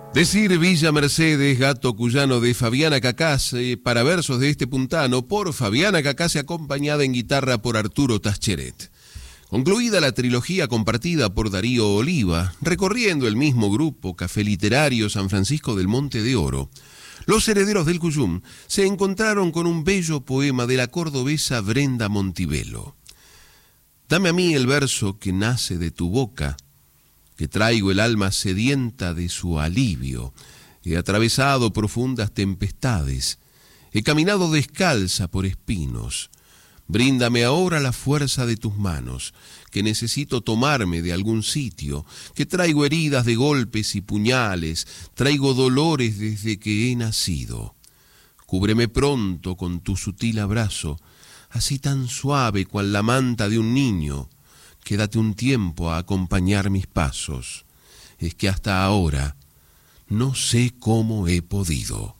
Decir Villa Mercedes, gato cuyano de Fabiana Cacase, para versos de este puntano, por Fabiana Cacase, acompañada en guitarra por Arturo Tascheret. Concluida la trilogía compartida por Darío Oliva, recorriendo el mismo grupo Café Literario San Francisco del Monte de Oro, los herederos del Cuyum se encontraron con un bello poema de la cordobesa Brenda Montivelo. Dame a mí el verso que nace de tu boca, que traigo el alma sedienta de su alivio. He atravesado profundas tempestades, he caminado descalza por espinos. Bríndame ahora la fuerza de tus manos, que necesito tomarme de algún sitio, que traigo heridas de golpes y puñales, traigo dolores desde que he nacido. Cúbreme pronto con tu sutil abrazo, así tan suave cual la manta de un niño. Quédate un tiempo a acompañar mis pasos. Es que hasta ahora no sé cómo he podido.